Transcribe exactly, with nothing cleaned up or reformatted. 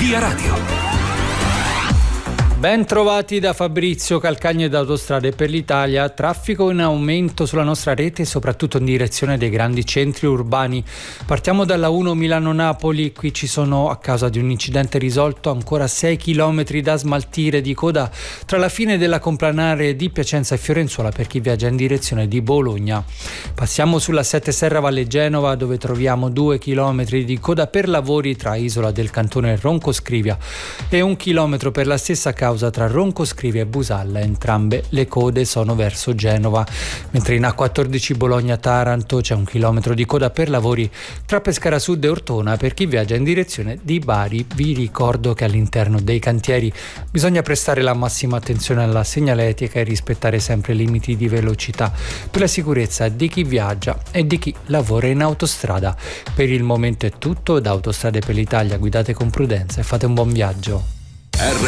Energia Radio. Ben trovati da Fabrizio Calcagno da Autostrade per l'Italia. Traffico in aumento sulla nostra rete, soprattutto in direzione dei grandi centri urbani. Partiamo dalla uno Milano-Napoli. Qui ci sono, a causa di un incidente risolto, ancora sei chilometri da smaltire di coda tra la fine della complanare di Piacenza e Fiorenzuola per chi viaggia in direzione di Bologna. Passiamo sulla sette Serra Valle Genova, dove troviamo due chilometri di coda per lavori tra Isola del Cantone e Roncoscrivia e un chilometro per la stessa causa tra Roncoscrivia e Busalla. Entrambe le code sono verso Genova, mentre in A quattordici Bologna-Taranto c'è un chilometro di coda per lavori tra Pescara Sud e Ortona per chi viaggia in direzione di Bari. Vi ricordo che all'interno dei cantieri bisogna prestare la massima attenzione alla segnaletica e rispettare sempre i limiti di velocità per la sicurezza di chi viaggia e di chi lavora in autostrada. Per il momento è tutto. Da Autostrade per l'Italia guidate con prudenza e fate un buon viaggio.